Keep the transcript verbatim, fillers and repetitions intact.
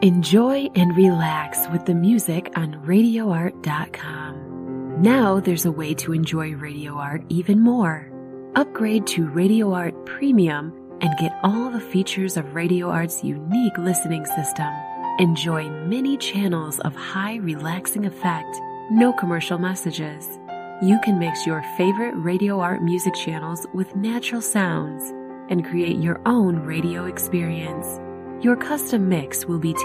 Enjoy and relax with the music on radio art dot com. Now there's a way to enjoy Radio Art even more. Upgrade to Radio Art Premium and get all the features of Radio Art's unique listening system. Enjoy many channels of high relaxing effect, no commercial messages. You can mix your favorite Radio Art music channels with natural sounds and create your own radio experience. Your custom mix will be